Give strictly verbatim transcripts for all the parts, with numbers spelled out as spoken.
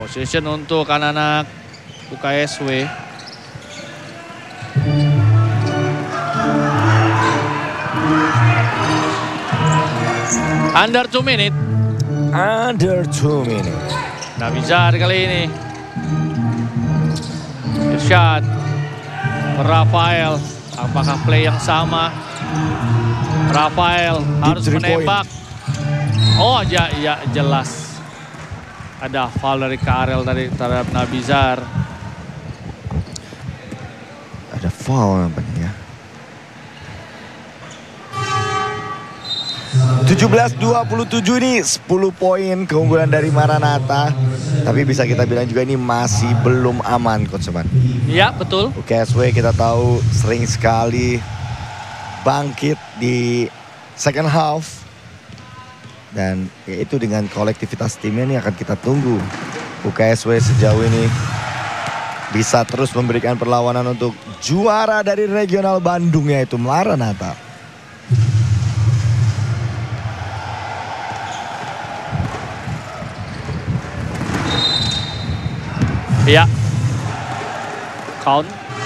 Position untuk anak-anak U K S W. Under two minute. Under two minute. Nabizar kali ini. Irsyad. Rafael. Apakah play yang sama? Rafael harus menembak. Oh ya, ya jelas. Ada foul dari Karel tadi terhadap Nabizar. Ada foul nampaknya ya. tujuh belas dua puluh tujuh ini sepuluh poin keunggulan dari Maranatha. Tapi bisa kita bilang juga ini masih belum aman, Coach Eman. Iya, betul. U K S W kita tahu sering sekali bangkit di second half. Dan yaitu dengan kolektivitas timnya ini akan kita tunggu. U K S W sejauh ini bisa terus memberikan perlawanan untuk juara dari regional Bandung, yaitu Maranatha. Iya. Count.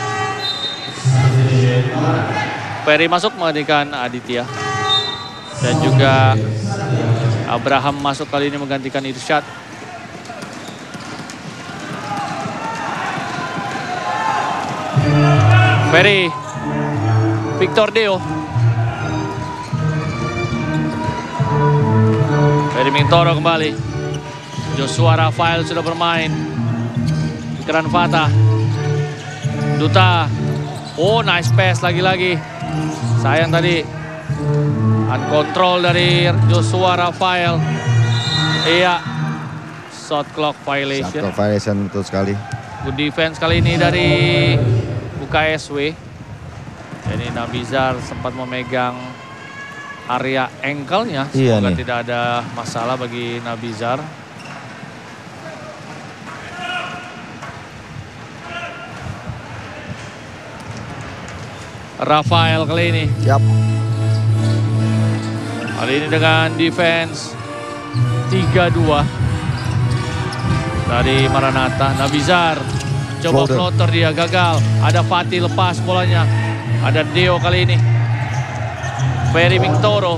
Ferry masuk menggantikan Aditya. Dan juga Abraham masuk kali ini menggantikan Irsyad. Ferry. Victor Deo. Ferry Mintoro kembali. Joshua Rafael sudah bermain. Fikran Fatah. Duta. Oh, nice pass lagi-lagi. Sayang tadi. Uncontrol dari Joshua Rafael. Iya. Shot clock violation. Shot clock violation, betul sekali. Good defense kali ini dari U K S W. Jadi Nabizar sempat memegang area ankle-nya. Iya Semoga nih. tidak ada masalah bagi Nabizar. Rafael kali ini. Yap. Kali ini dengan defense tiga dua dari Maranatha. Nabizar coba Floater. floater dia gagal. Ada Fatih lepas bolanya. Ada Deo kali ini. Ferry Mintoro.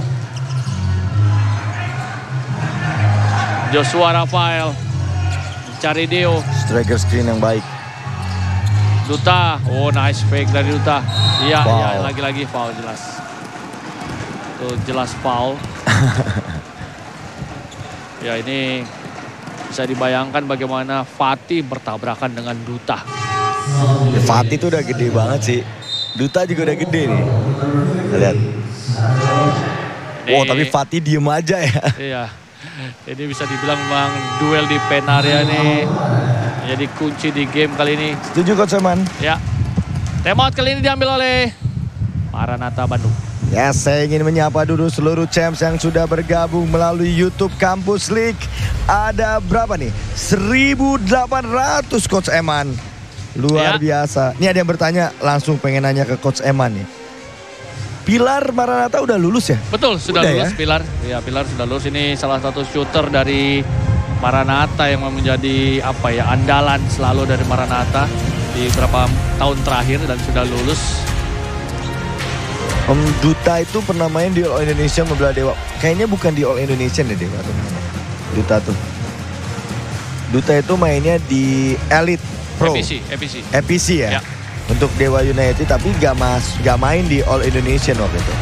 Joshua Rafael mencari Deo. Striker screen yang baik. Duta. Oh, nice fake dari Duta. Iya, Foul. iya, lagi-lagi foul jelas. Tuh jelas foul. Ya, ini bisa dibayangkan bagaimana Fatih bertabrakan dengan Duta. Ya, Fatih itu udah gede banget sih. Duta juga udah gede nih. Lihat. Oh, Ini- tapi Fatih diem aja ya. Iya. Ini bisa dibilang memang duel di pen area nih jadi kunci di game kali ini. Setuju, Coach Eman? Ya. Timeout kali ini diambil oleh Maranatha Bandung. Ya, saya ingin menyapa dulu seluruh champs yang sudah bergabung melalui YouTube Campus League. Ada berapa nih? seribu delapan ratus, Coach Eman. Luar Ya. biasa. Ini ada yang bertanya, langsung pengen nanya ke Coach Eman nih. Pilar Maranatha udah lulus ya? Betul, sudah Udah lulus ya? Pilar. Ya, Pilar sudah lulus. Ini salah satu shooter dari Maranatha yang menjadi apa ya, andalan selalu dari Maranatha di beberapa tahun terakhir dan sudah lulus. Om Duta itu pernah main di All Indonesia membela Dewa. Kayaknya bukan di All Indonesia deh Dewa tuh. Duta tuh. Duta itu mainnya di Elite Pro. E P C, E P C. E P C ya? Ya. Untuk Dewa United, tapi gak, mas, gak main di All Indonesian waktu itu.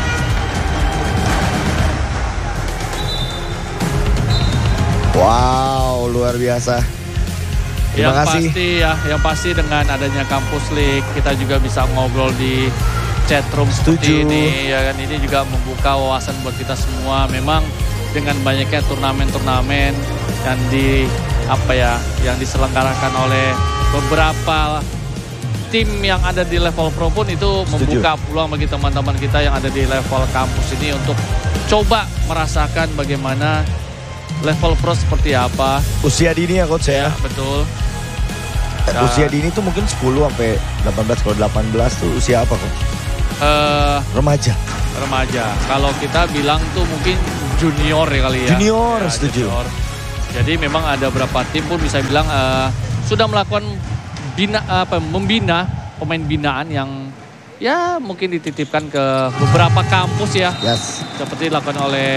Wow, luar biasa. Terima Yang kasih. pasti ya, yang pasti dengan adanya Campus League kita juga bisa ngobrol di chat room seperti Setuju. ini ya kan, ini juga membuka wawasan buat kita semua. Memang dengan banyaknya turnamen-turnamen yang di apa ya, yang diselenggarakan oleh beberapa tim yang ada di level pro pun itu membuka peluang bagi teman-teman kita yang ada di level kampus ini untuk coba merasakan bagaimana level pro seperti apa. Usia dini ya Coach ya? Ya, betul. Eh, Usia dini tuh mungkin sepuluh sampai delapan belas. Kalau delapan belas tuh usia apa Coach? Eh, Remaja. remaja. Kalau kita bilang tuh mungkin junior ya kali ya. Junior, Ya, setuju. junior. Jadi memang ada beberapa tim pun bisa bilang uh, sudah melakukan bina, apa, membina pemain binaan yang ya mungkin dititipkan ke beberapa kampus ya. Yes. Seperti dilakukan oleh